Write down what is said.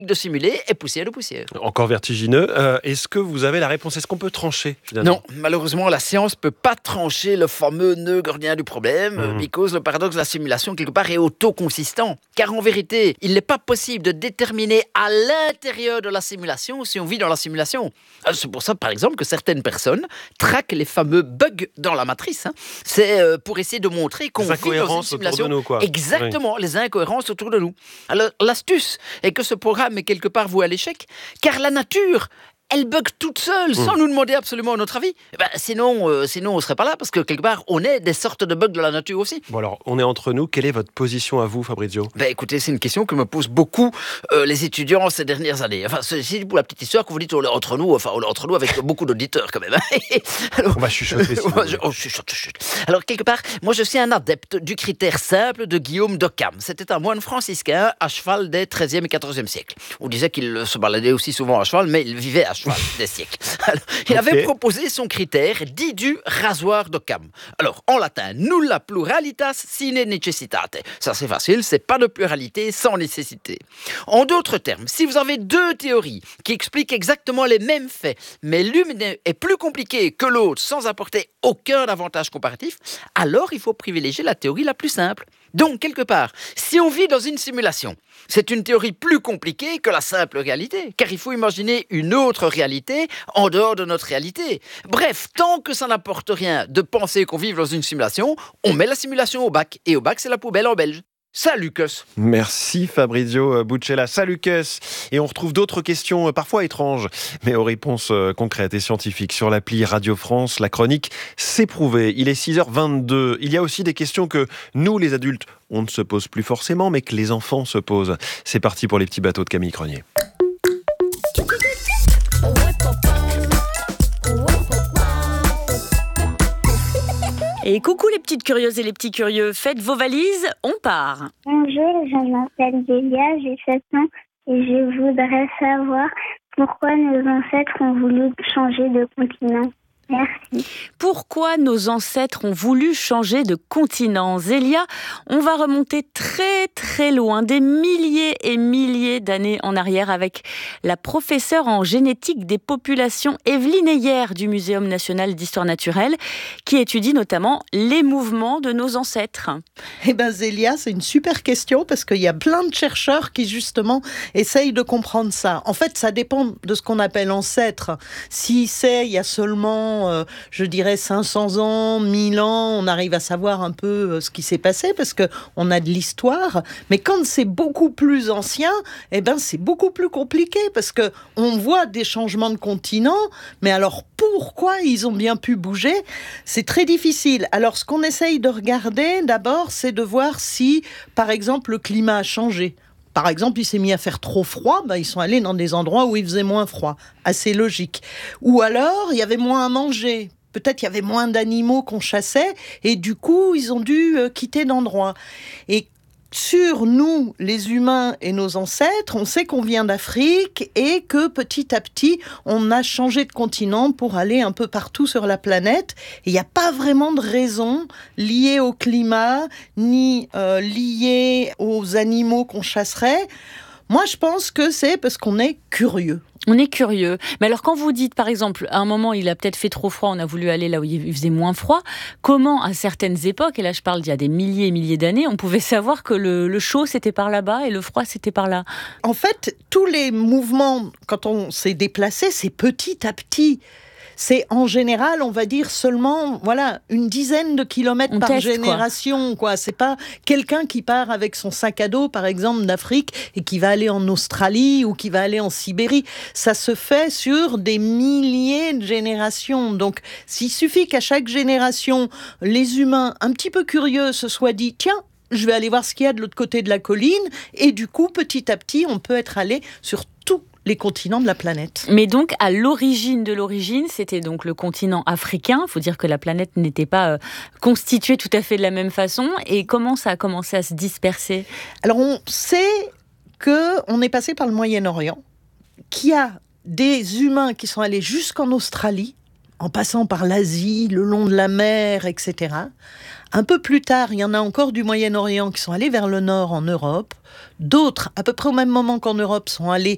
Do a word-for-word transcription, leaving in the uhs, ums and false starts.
de simuler et poussière de poussière. Encore vertigineux. Euh, est-ce que vous avez la réponse? Est-ce qu'on peut trancher finalement? Non, malheureusement, la science ne peut pas trancher le fameux nœud gordien du problème, mmh. because le paradoxe de la simulation, quelque part, est auto-consistant. Car en vérité, il n'est pas possible de déterminer à l'intérieur de la simulation si on vit dans la simulation. C'est pour ça, par exemple, que certaines personnes traquent les fameux bugs dans la matrice. Hein. C'est euh, pour essayer de montrer qu'on vit dans une simulation. Autour de nous, quoi. Exactement, oui. Les incohérences autour de nous. Alors, l'astuce est que ce programme est quelque part voué à l'échec, car la nature, elle bug toute seule, sans mmh. nous demander absolument notre avis. Eh ben, sinon, euh, sinon, on ne serait pas là, parce que quelque part, on est des sortes de bugs de la nature aussi. Bon alors, on est entre nous. Quelle est votre position à vous, Fabrizio? Ben, écoutez, c'est une question que me posent beaucoup euh, les étudiants ces dernières années. Enfin, c'est pour la petite histoire que vous dites, on est entre nous, enfin, on est entre nous avec beaucoup d'auditeurs quand même. Alors, on va chuchoter. Si je, oh, chuchote, chuchote. Alors, quelque part, moi, je suis un adepte du critère simple de Guillaume d'Occam. C'était un moine franciscain à cheval des treizième et quatorzième siècles. On disait qu'il se baladait aussi souvent à cheval, mais il vivait à cheval des siècles. Alors, il okay. avait proposé son critère dit du rasoir d'Occam. Alors, en latin, nulla pluralitas sine necessitate. Ça, c'est facile, c'est pas de pluralité sans nécessité. En d'autres termes, si vous avez deux théories qui expliquent exactement les mêmes faits, mais l'une est plus compliquée que l'autre sans apporter aucun avantage comparatif, alors il faut privilégier la théorie la plus simple. Donc, quelque part, si on vit dans une simulation, c'est une théorie plus compliquée que la simple réalité, car il faut imaginer une autre réalité en dehors de notre réalité. Bref, tant que ça n'apporte rien de penser qu'on vive dans une simulation, on met la simulation au bac, et au bac, c'est la poubelle en belge. Salut Cus. Merci Fabrizio Buccella. Salut Cus. Et on retrouve d'autres questions parfois étranges, mais aux réponses concrètes et scientifiques sur l'appli Radio France. La chronique C'est prouvé. Il est six heures vingt-deux. Il y a aussi des questions que nous, les adultes, on ne se pose plus forcément, mais que les enfants se posent. C'est parti pour les petits bateaux de Camille Cronier. Et coucou les petites curieuses et les petits curieux, faites vos valises, on part. Bonjour, je m'appelle Delia, j'ai sept ans et je voudrais savoir pourquoi nos ancêtres ont voulu changer de continent. Merci. Pourquoi nos ancêtres ont voulu changer de continent? Zélia, on va remonter très très loin, des milliers et milliers d'années en arrière avec la professeure en génétique des populations Evelyne Heyer du Muséum national d'histoire naturelle qui étudie notamment les mouvements de nos ancêtres. Eh bien Zélia, c'est une super question parce qu'il y a plein de chercheurs qui justement essayent de comprendre ça. En fait, ça dépend de ce qu'on appelle ancêtre. Si c'est il y a seulement Euh, je dirais cinq cents ans, mille ans, on arrive à savoir un peu euh, ce qui s'est passé parce qu'on a de l'histoire. Mais quand c'est beaucoup plus ancien, eh ben, c'est beaucoup plus compliqué parce qu'on voit des changements de continent. Mais alors, pourquoi ils ont bien pu bouger? C'est très difficile. Alors, ce qu'on essaye de regarder d'abord, c'est de voir si, par exemple, le climat a changé. Par exemple, il s'est mis à faire trop froid, ben ils sont allés dans des endroits où il faisait moins froid. Assez logique. Ou alors, il y avait moins à manger. Peut-être il y avait moins d'animaux qu'on chassait et du coup, ils ont dû euh, quitter d'endroit. Et sur nous, les humains et nos ancêtres, on sait qu'on vient d'Afrique et que petit à petit, on a changé de continent pour aller un peu partout sur la planète. Et il n'y a pas vraiment de raison liée au climat, ni euh, liée aux animaux qu'on chasserait. Moi, je pense que c'est parce qu'on est curieux. On est curieux. Mais alors, quand vous dites, par exemple, à un moment, il a peut-être fait trop froid, on a voulu aller là où il faisait moins froid, comment, à certaines époques, et là je parle d'il y a des milliers et milliers d'années, on pouvait savoir que le, le chaud, c'était par là-bas et le froid, c'était par là? En fait, tous les mouvements, quand on s'est déplacé, c'est petit à petit. C'est en général, on va dire seulement, voilà, une dizaine de kilomètres on par teste, génération, quoi. quoi. C'est pas quelqu'un qui part avec son sac à dos, par exemple, d'Afrique et qui va aller en Australie ou qui va aller en Sibérie. Ça se fait sur des milliers de générations. Donc, s'il suffit qu'à chaque génération, les humains, un petit peu curieux, se soient dit, tiens, je vais aller voir ce qu'il y a de l'autre côté de la colline. Et du coup, petit à petit, on peut être allé sur tout les continents de la planète. Mais donc, à l'origine de l'origine, c'était donc le continent africain. Il faut dire que la planète n'était pas euh, constituée tout à fait de la même façon. Et comment ça a commencé à se disperser? Alors, on sait qu'on est passé par le Moyen-Orient, qu'il y a des humains qui sont allés jusqu'en Australie, en passant par l'Asie, le long de la mer, et cetera. Un peu plus tard, il y en a encore du Moyen-Orient qui sont allés vers le nord en Europe. D'autres, à peu près au même moment qu'en Europe, sont allés